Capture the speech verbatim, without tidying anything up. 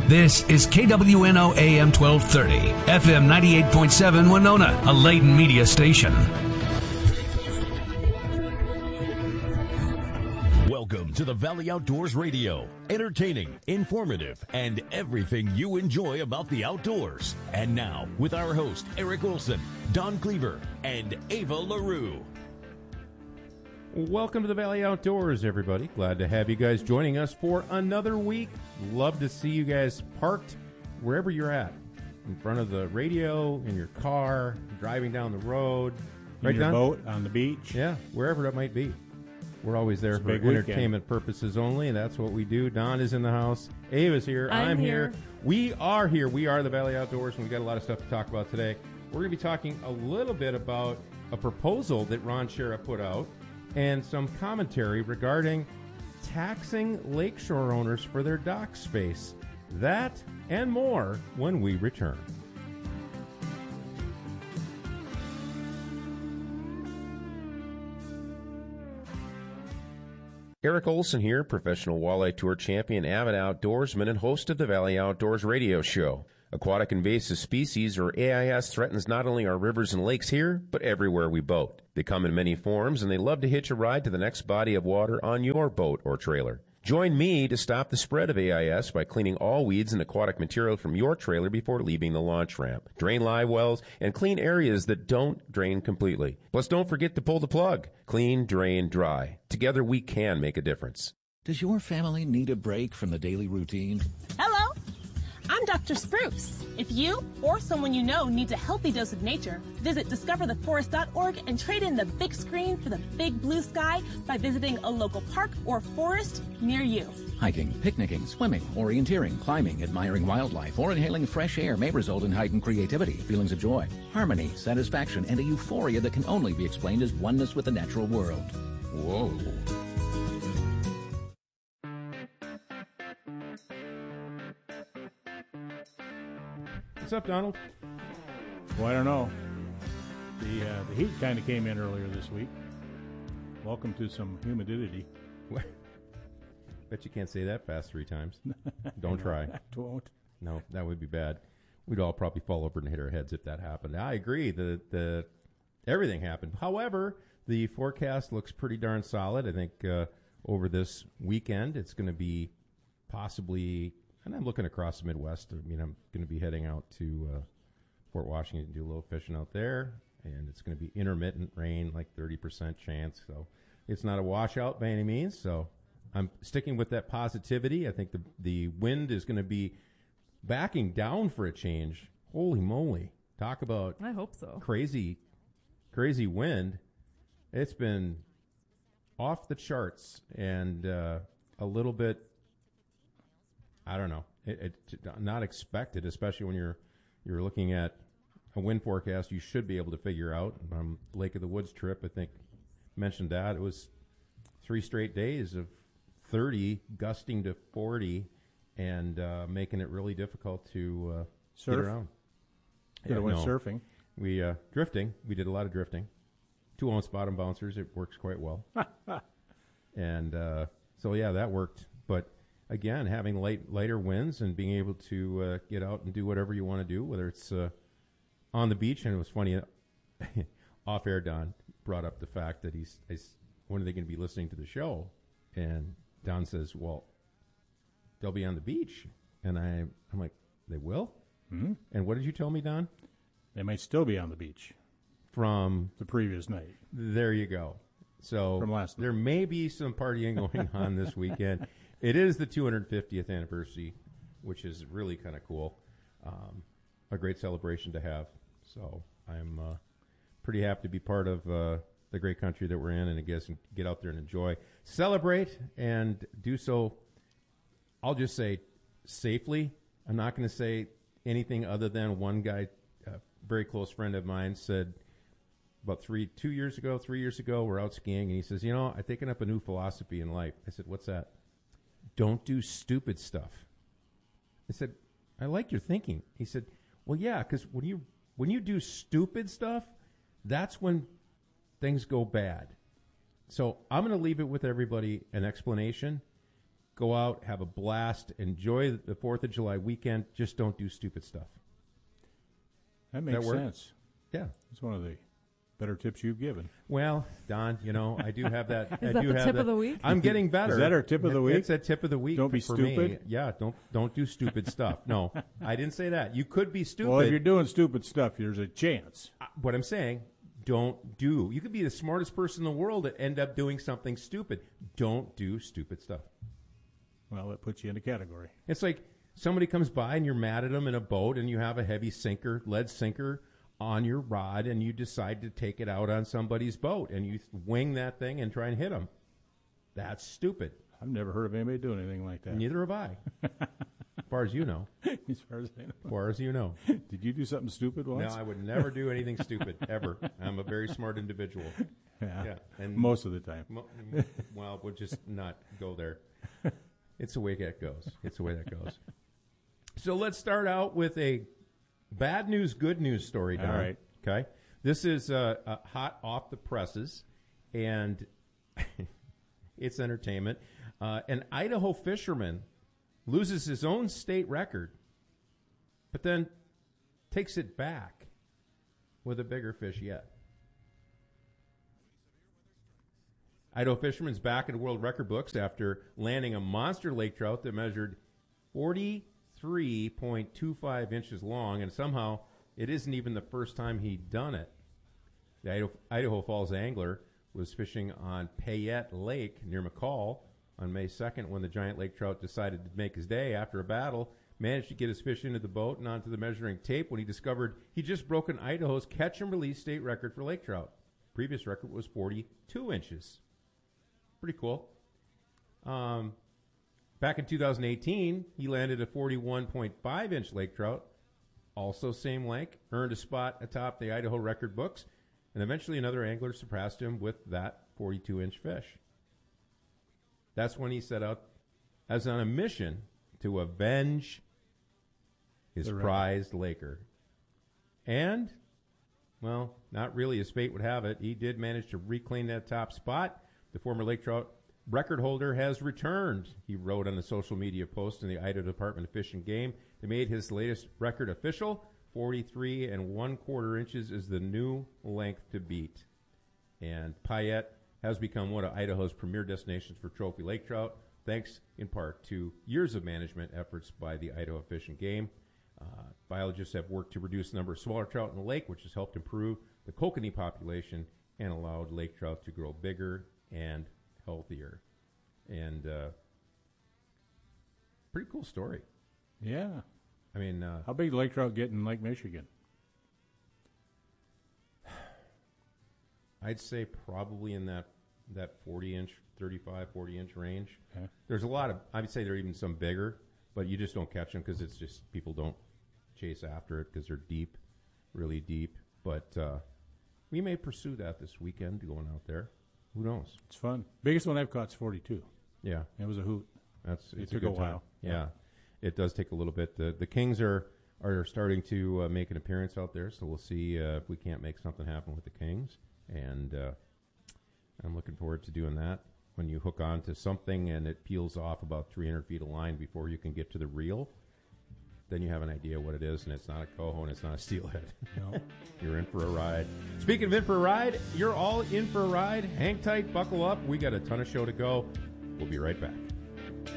This is K W N O A M twelve thirty, F M ninety-eight point seven Winona, a Layton media station. Welcome to the Valley Outdoors Radio. Entertaining, informative, and everything you enjoy about the outdoors. And now, with our host, Eric Olson, Don Cleaver, and Ava LaRue. Welcome to the Valley Outdoors, everybody. Glad to have you guys joining us for another week. Love to see you guys parked wherever you're at. In front of the radio, in your car, driving down the road. In right, your Don? boat, on the beach. Yeah, wherever it might be. We're always there It's for a big entertainment weekend. Purposes only, and that's what we do. Don is in the house. Ava's here. I'm, I'm here. here. We are here. We are the Valley Outdoors, and we've got a lot of stuff to talk about today. We're going to be talking a little bit about a proposal that Ron Schara put out and some commentary regarding taxing lakeshore owners for their dock space. That and more when we return. Eric Olson here, professional walleye tour champion, avid outdoorsman, and host of the Valley Outdoors Radio Show. Aquatic invasive species, or A I S, threatens not only our rivers and lakes here, but everywhere we boat. They come in many forms, and they love to hitch a ride to the next body of water on your boat or trailer. Join me to stop the spread of A I S by cleaning all weeds and aquatic material from your trailer before leaving the launch ramp. Drain live wells and clean areas that don't drain completely. Plus, don't forget to pull the plug. Clean, drain, dry. Together, we can make a difference. Does your family need a break from the daily routine? Hello, I'm Doctor Spruce. If you or someone you know needs a healthy dose of nature, visit discover the forest dot org and trade in the big screen for the big blue sky by visiting a local park or forest near you. Hiking, picnicking, swimming, orienteering, climbing, admiring wildlife, or inhaling fresh air may result in heightened creativity, feelings of joy, harmony, satisfaction, and a euphoria that can only be explained as oneness with the natural world. Whoa. What's up, Donald? Well, I don't know. The uh, the heat kind of came in earlier this week. Welcome to some humidity. Bet you can't say that fast three times. Don't try. I won't. No, that would be bad. We'd all probably fall over and hit our heads if that happened. I agree. The the everything happened. However, the forecast looks pretty darn solid. I think uh, over this weekend it's going to be possibly. And I'm looking across the Midwest. I mean, I'm going to be heading out to uh, Fort Washington to do a little fishing out there. And it's going to be intermittent rain, like thirty percent chance. So it's not a washout by any means. So I'm sticking with that positivity. I think the the wind is going to be backing down for a change. Holy moly. Talk about I hope so. crazy, crazy wind. It's been off the charts and uh, a little bit, I don't know, it, it not expected, especially when you're you're looking at a wind forecast you should be able to figure out. Um, Lake of the Woods trip, I think, mentioned that. It was three straight days of thirty, gusting to forty, and uh, making it really difficult to uh, Surf? get around. Could have went no. surfing. We uh, drifting. We did a lot of drifting. Two ounce bottom bouncers. It works quite well. and uh, so, yeah, that worked. But again, having light, lighter winds and being able to uh, get out and do whatever you want to do, whether it's uh, on the beach. And it was funny, off air, Don brought up the fact that he's, he's when are they going to be listening to the show? And Don says, well, they'll be on the beach. And I, I'm like, they will? Mm-hmm. And what did you tell me, Don? They might still be on the beach From the previous night. there you go. So From last there may be some partying going on this weekend. It is the two hundred fiftieth anniversary, which is really kind of cool. Um, a great celebration to have. So I'm uh, pretty happy to be part of uh, the great country that we're in, and I guess get out there and enjoy, celebrate, and do so. I'll just say safely. I'm not going to say anything other than one guy, a very close friend of mine, said about three, two years ago, three years ago, we're out skiing, and he says, you know, I've taken up a new philosophy in life. I said, what's that? Don't do stupid stuff. I said, I like your thinking. He said, well, yeah, because when you when you do stupid stuff, that's when things go bad. So I'm going to leave it with everybody an explanation. Go out, have a blast, enjoy the fourth of July weekend. Just don't do stupid stuff. That makes That work? sense. Yeah. It's one of the better tips you've given. Well, Don, you know, I do have that. Is I that do the have tip that. of the week? I'm getting better. Is that our tip of the week? It's a tip of the week. Don't be for stupid? Me. Yeah, don't don't do stupid stuff. No, I didn't say that. You could be stupid. Well, if you're doing stupid stuff, there's a chance. Uh, what I'm saying, don't do. You could be the smartest person in the world and end up doing something stupid. Don't do stupid stuff. Well, that puts you in a category. It's like somebody comes by and you're mad at them in a boat and you have a heavy sinker, lead sinker on your rod, and you decide to take it out on somebody's boat and you wing that thing and try and hit them. That's stupid. I've never heard of anybody doing anything like that. Neither have I. As far as you know. As far as I know. As far as you know. Did you do something stupid once? No, I would never do anything stupid, ever. I'm a very smart individual. Yeah. Yeah, and most of the time. Mo- well, we'll just not go there. It's the way that goes. It's the way that goes. So let's start out with a bad news, good news story, Don. All right. Okay. This is uh, uh, hot off the presses, and it's entertainment. Uh, an Idaho fisherman loses his own state record, but then takes it back with a bigger fish yet. Idaho fisherman's back in the world record books after landing a monster lake trout that measured forty-three point two five inches long, and somehow it isn't even the first time he'd done it. The Idaho, Idaho Falls angler was fishing on Payette Lake near McCall on May second when the giant lake trout decided to make his day after a battle, managed to get his fish into the boat and onto the measuring tape when he discovered he'd just broken Idaho's catch and release state record for lake trout. Previous record was forty-two inches. Pretty cool. Um, back in two thousand eighteen, he landed a forty-one point five inch lake trout, also same lake, earned a spot atop the Idaho record books, and eventually another angler surpassed him with that forty-two inch fish. That's when he set out as on a mission to avenge his prized laker. And, well, not really as fate would have it, he did manage to reclaim that top spot. The former lake trout record holder has returned, he wrote on the social media post in the Idaho Department of Fish and Game. They made his latest record official. forty-three and one quarter inches is the new length to beat. And Payette has become one of Idaho's premier destinations for trophy lake trout, thanks in part to years of management efforts by the Idaho Fish and Game. Uh, biologists have worked to reduce the number of smaller trout in the lake, which has helped improve the kokanee population and allowed lake trout to grow bigger and healthier. And uh, pretty cool story. Yeah. I mean, uh, how big do lake trout get in Lake Michigan? I'd say probably in that that forty inch, thirty-five, forty inch range. Okay. There's a lot of, I would say there are even some bigger, but you just don't catch them because it's just people don't chase after it because they're deep, really deep. But uh, we may pursue that this weekend going out there. Who knows? It's fun. Biggest one I've caught is forty-two. Yeah. It was a hoot. That's It it's took a, a good time. while. Yeah. Yeah. It does take a little bit. The the Kings are are starting to uh, make an appearance out there, so we'll see uh, if we can't make something happen with the Kings. And uh, I'm looking forward to doing that. When you hook on to something and it peels off about three hundred feet of line before you can get to the reel, then you have an idea what it is, and it's not a coho and it's not a steelhead. No. You're in for a ride. Speaking of in for a ride, you're all in for a ride. Hang tight, buckle up. We got a ton of show to go. We'll be right back.